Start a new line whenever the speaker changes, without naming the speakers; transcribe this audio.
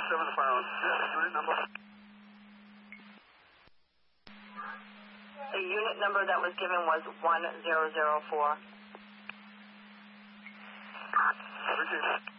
7 to fire on. Unit number?
The unit number that was given was 1004.
Richard.